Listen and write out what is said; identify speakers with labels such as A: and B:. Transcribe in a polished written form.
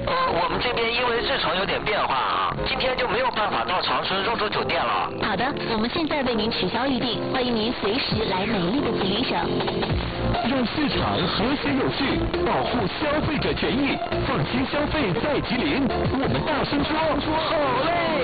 A: 我们这边因为日程有点变化啊，今天就没有办法到长春入住酒店了。
B: 好的，我们现在为您取消预定，欢迎您随时来美丽的吉林省。
C: 让市场和谐有序，保护消费者权益，放心消费在吉林。我们大声说，好嘞！